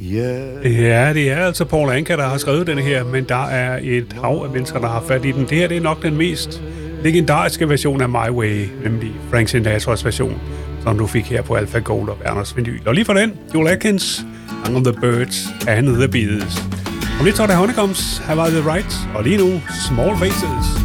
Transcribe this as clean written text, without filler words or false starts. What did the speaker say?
Ja, det er altså Paul Anka, der har skrevet den her, men der er et hav af mennesker, der har fat i den. Det her det er nok den mest legendariske version af My Way, nemlig Frank Sinatras version, som du fik her på Alpha Gold og Werners vinyl. Og lige for den, Joel Atkins, Song of the Birds and the Bees. Og lidt så er det Honeycombs, Have I the Right, og lige nu Small Faces.